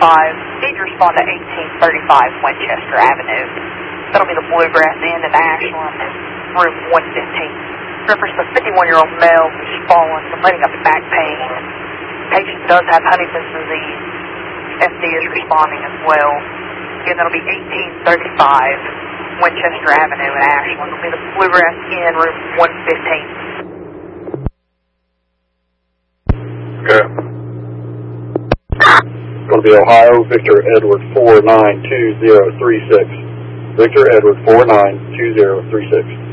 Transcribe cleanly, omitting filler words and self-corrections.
Need to respond to 1835 Winchester Avenue. That'll be the Bluegrass Inn in Ashland, room 115. Reference the 51-year-old male who's fallen, complaining of back pain. Patient does have Huntington's disease. FD is responding as well. Again, that'll be 1835 Winchester Avenue in Ashland. It'll be the Bluegrass Inn, room 115. Okay. Going to be Ohio, Victor Edward 492036. Victor Edward 492036.